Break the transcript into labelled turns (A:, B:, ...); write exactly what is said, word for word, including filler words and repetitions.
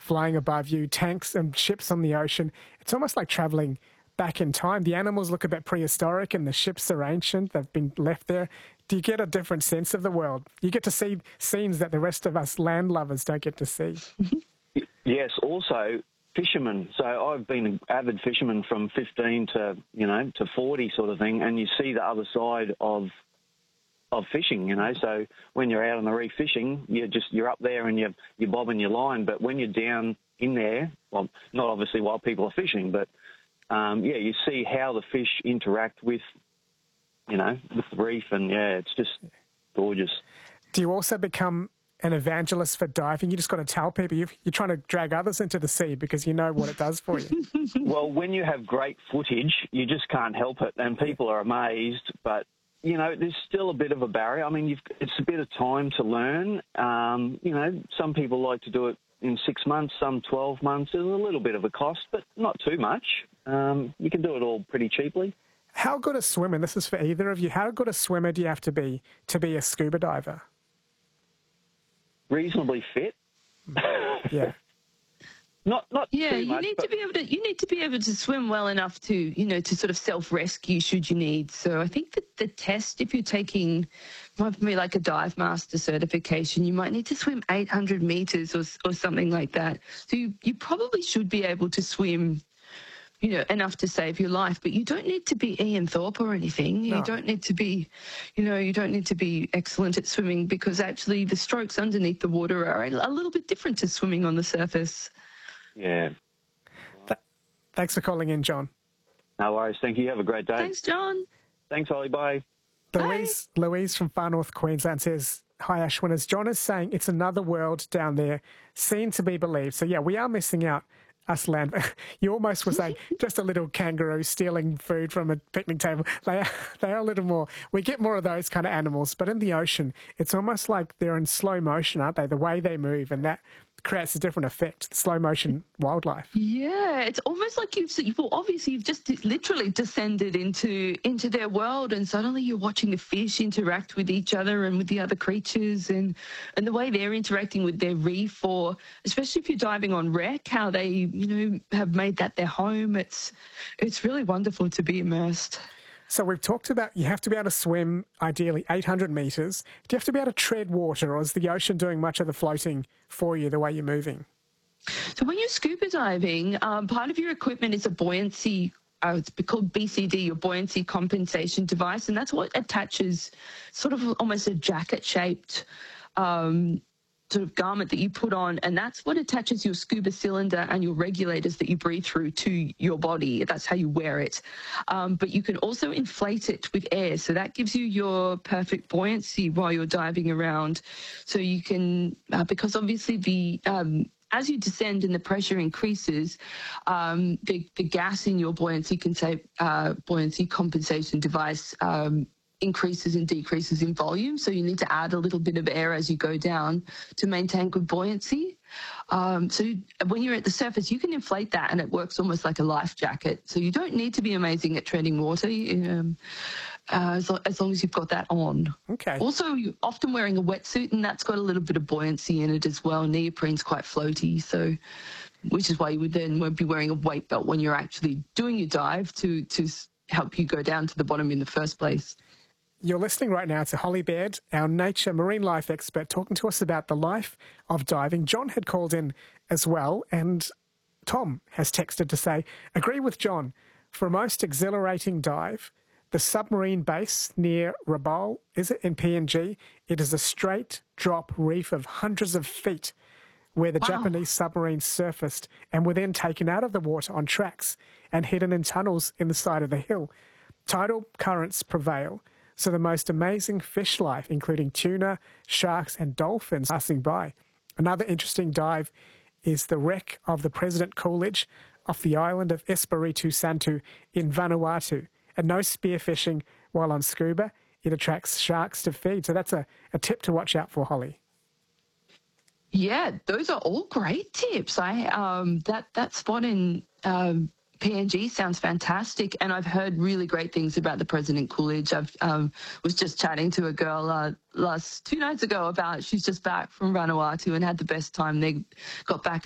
A: flying above you, tanks and ships on the ocean. It's almost like travelling back in time. The animals look a bit prehistoric and the ships are ancient. They've been left there. Do you get a different sense of the world? You get to see scenes that the rest of us land lovers don't get to see.
B: Yes, also fishermen. So I've been an avid fisherman from fifteen to, you know, to forty sort of thing, and you see the other side of of fishing, you know. So when you're out on the reef fishing, you're just you're up there and you're you're bobbing your line. But when you're down in there, well, not obviously while people are fishing, but um, yeah, you see how the fish interact with, you know, with the reef, and yeah, it's just gorgeous.
A: Do you also become an evangelist for diving? You just got to tell people you're, you're trying to drag others into the sea because you know what it does for you.
B: Well, when you have great footage, you just can't help it, and people are amazed. But you know, there's still a bit of a barrier. I mean, you've, it's a bit of time to learn. Um, you know, some people like to do it in six months, some twelve months. There's a little bit of a cost, but not too much. Um, you can do it all pretty cheaply.
A: How good a swimmer, this is for either of you, how good a swimmer do you have to be to be a scuba diver?
B: Reasonably fit.
A: Yeah.
B: Not, not
C: yeah,
B: too
C: you
B: much,
C: need
B: but...
C: to be able to. You need to be able to swim well enough to, you know, to sort of self-rescue should you need. So I think that the test, if you're taking, might be like a dive master certification, you might need to swim eight hundred meters or or something like that. So you, you probably should be able to swim, you know, enough to save your life. But you don't need to be Ian Thorpe or anything. You
A: No.
C: don't need to be, you know, you don't need to be excellent at swimming, because actually the strokes underneath the water are a little bit different to swimming on the surface.
B: Yeah.
A: Th- thanks for calling in, John.
B: No worries. Thank you. Have a great day.
C: Thanks, John.
B: Thanks, Ollie. Bye.
A: Louise, Louise from far north Queensland says, hi, Ashwinners. John is saying it's another world down there, seen to be believed. So, yeah, we are missing out, us land. You almost were saying just a little kangaroo stealing food from a picnic table. They are, they are a little more. We get more of those kind of animals. But in the ocean, it's almost like they're in slow motion, aren't they? The way they move, and that creates a different effect, slow motion wildlife.
C: Yeah, it's almost like you've, well, obviously you've just literally descended into into their world, and suddenly you're watching the fish interact with each other and with the other creatures, and, and the way they're interacting with their reef, or especially if you're diving on wreck, how they, you know, have made that their home. It's, it's really wonderful to be immersed.
A: So we've talked about you have to be able to swim, ideally eight hundred metres. Do you have to be able to tread water, or is the ocean doing much of the floating for you the way you're moving?
C: So when you're scuba diving, um, part of your equipment is a buoyancy, uh, it's called B C D, your buoyancy compensation device, and that's what attaches sort of almost a jacket-shaped um sort of garment that you put on, and that's what attaches your scuba cylinder and your regulators that you breathe through to your body. That's how you wear it. Um, but you can also inflate it with air, so that gives you your perfect buoyancy while you're diving around. So you can, uh, because obviously the um, as you descend and the pressure increases, um, the, the gas in your buoyancy can say uh, buoyancy compensation device um, increases and decreases in volume, so you need to add a little bit of air as you go down to maintain good buoyancy. Um, so when you're at the surface, you can inflate that, and it works almost like a life jacket. So you don't need to be amazing at treading water, um, uh, as, lo- as long as you've got that on.
A: Okay.
C: Also, you're often wearing a wetsuit, and that's got a little bit of buoyancy in it as well. Neoprene's quite floaty, so which is why you would then won't be wearing a weight belt when you're actually doing your dive to to help you go down to the bottom in the first place.
A: You're listening right now to Holly Baird, our nature marine life expert, talking to us about the life of diving. John had called in as well, and Tom has texted to say, agree with John. For a most exhilarating dive, the submarine base near Rabaul, is it, in P N G? It is a straight drop reef of hundreds of feet where the
C: Wow.
A: Japanese submarines surfaced and were then taken out of the water on tracks and hidden in tunnels in the side of the hill. Tidal currents prevail, so the most amazing fish life, including tuna, sharks and dolphins, passing by. Another interesting dive is the wreck of the President Coolidge off the island of Espiritu Santo in Vanuatu. And no spearfishing while on scuba. It attracts sharks to feed. So that's a, a tip to watch out for, Holly.
C: Yeah, those are all great tips. I um, that that spot in um, P N G sounds fantastic, and I've heard really great things about the President Coolidge. I um, was just chatting to a girl uh, last two nights ago about she's just back from Vanuatu and had the best time. They got back